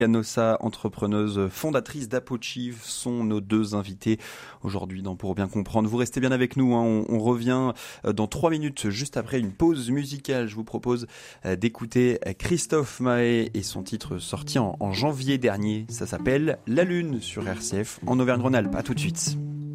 Canossa, entrepreneuse fondatrice d'Apochieve, sont nos deux invités aujourd'hui dans Pour bien comprendre. Vous restez bien avec nous, hein. On revient dans 3 minutes, juste après une pause musicale. Je vous propose d'écouter Christophe Mahé et son titre sorti en janvier dernier. Ça s'appelle La Lune sur RCF en Auvergne-Rhône-Alpes. À tout de suite.